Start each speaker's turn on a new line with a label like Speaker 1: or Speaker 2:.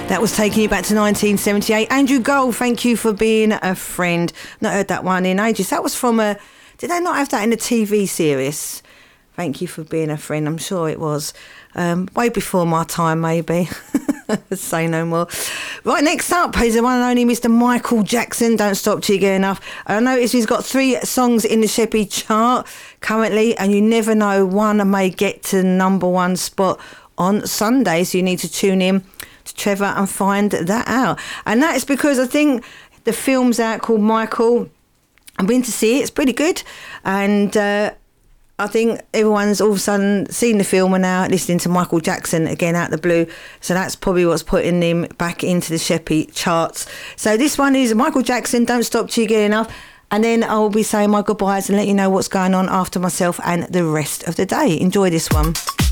Speaker 1: That was taking you back to 1978. Andrew Gold, Thank You for Being a Friend. Not heard that one in ages. That was from a... Did they not have that in the TV series? Thank You for Being a Friend. I'm sure it was. Way before my time, maybe. Say no more. Right, next up is the one and only Mr. Michael Jackson. Don't Stop Till You Get Enough. I noticed he's got 3 songs in the Sheppy chart currently, and you never know, one may get to number 1 spot on Sunday, so you need to tune in to Trevor and find that out. And that is because I think the film's out called Michael. I've been to see it. It's pretty good, and I think everyone's all of a sudden seen the film and now listening to Michael Jackson again out the blue. So that's probably what's putting him back into the Sheppy charts. So this one is Michael Jackson, Don't Stop Till You Get Enough. And then I'll be saying my goodbyes and let you know what's going on after myself and the rest of the day. Enjoy this one.